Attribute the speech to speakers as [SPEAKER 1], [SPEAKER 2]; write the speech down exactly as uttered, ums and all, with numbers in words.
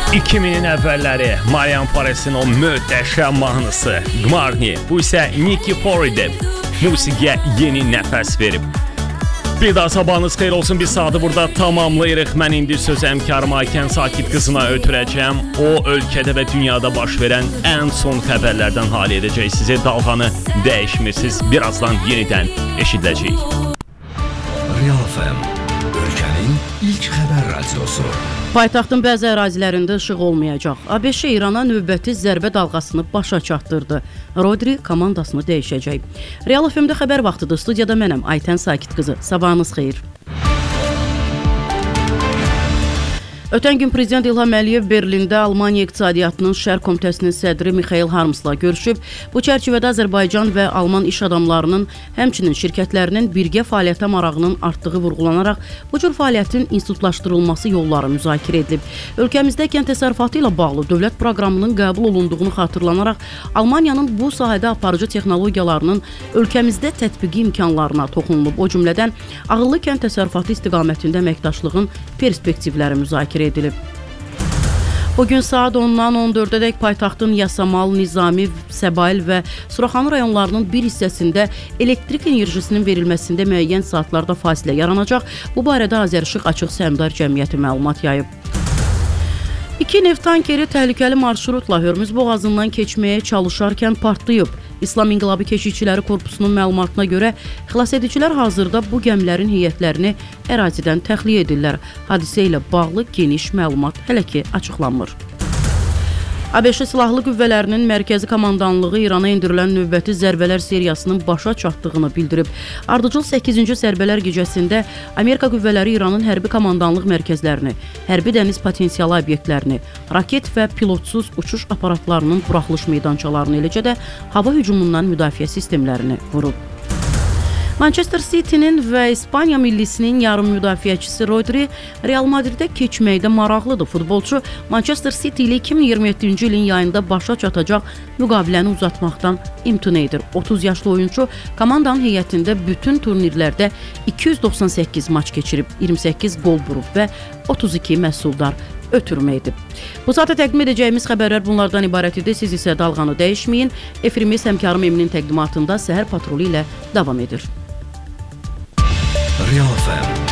[SPEAKER 1] iki minin əvvəlləri Marian Paresin o möhtəşəm mahnısı Gmarni, bu isə Nikki Fori'dir. Musiqiyə yeni nəfəs verib. Bir daha sabahınız xeyir olsun, bir saatı burada tamamlayırıq. Mən indi söz həmkarım Aytən Sakit qızına ötürəcəm. O, ölkədə və dünyada baş verən ən son xəbərlərdən hali edəcək sizi. Dalğanı dəyişmirsiniz, birazdan yenidən eşidiləcəyik.
[SPEAKER 2] Real F M, ölkənin ilk xəbər radiosu.
[SPEAKER 3] Paytaxtın bəzi ərazilərində işıq olmayacaq. ABŞ İrana növbəti zərbə dalğasını başa çatdırdı. Rodri komandasını dəyişəcək. Real F M-də xəbər vaxtıdır. Studiyada mənəm, Aytən Sakit qızı. Sabahınız xeyir. Ötən gün Prezident İlham Əliyev Berlində Almaniya İqtisadiyyatının Şərq Komitəsinin sədri Mixail Harmsla görüşüb. Bu çərçivədə Azərbaycan və Alman iş adamlarının, həmçinin şirkətlərinin birgə fəaliyyətə marağının artdığı vurğulanaraq, bu cür fəaliyyətin institutlaşdırılması yolları müzakirə edilib. Ölkəmizdə kənd təsərrüfatı ilə bağlı dövlət proqramının qəbul olunduğunu xatırlanaraq, Almaniyanın bu sahədə aparıcı texnologiyalarının ölkəmizdə tətbiqi imkanlarına toxunulub. O cümlədən ağıllı kənd təsərrüfatı istiqamətində əməkdaşlığın perspektivləri müzakirə edilib. Bugün saat ondan on dördədək paytaxtın Yasamal, Nizami, Səbail və Suraxanı rayonlarının bir hissəsində elektrik enerjisinin verilməsində müəyyən saatlarda fasilə yaranacaq. Bu barədə Azərişıq Açıq Səhmdar Cəmiyyəti məlumat yayıb. İki neft tankeri təhlükəli marşrutla Hörmüz boğazından keçməyə çalışarkən partlayıb. İslam İnqilabı Keşikçiləri Korpusunun məlumatına görə xilasedicilər hazırda bu gəmilərin heyətlərini ərazidən təxliyə edirlər. Hadisə ilə bağlı geniş məlumat hələ ki açıqlanmır. ABŞ Silahlı Qüvvələrinin Mərkəzi Komandanlığı İrana endirilən növbəti zərbələr seriyasının başa çatdığını bildirib. Ardıcıl səkkizinci zərbələr gecəsində Amerika qüvvələri İranın hərbi komandanlıq mərkəzlərini, hərbi dəniz potensialı obyektlərini, raket və pilotsuz uçuş aparatlarının buraxılış meydançalarını, eləcə də hava hücumundan müdafiə sistemlərini vurub. Manchester City-nin və İspaniya millisinin yarım müdafiəçisi Rodri Real Madridə keçməkdə maraqlıdır. Futbolçu Manchester City ilə iki min iyirmi yeddinci ilin yayında başa çatacaq müqaviləni uzatmaqdan imtina edir. otuz yaşlı oyunçu komandanın heyətində bütün turnirlərdə iki yüz doxsan səkkiz maç keçirib, iyirmi səkkiz qol vurub və otuz iki məhsuldar ötürmə edib. Bu saata təqdim edəcəyimiz xəbərlər bunlardan ibarət idi. Siz isə dalğanı dəyişməyin. Efirimiz həmkarım Eminin təqdimatında Səhər Patrolu ilə davam edir.
[SPEAKER 2] Real F M.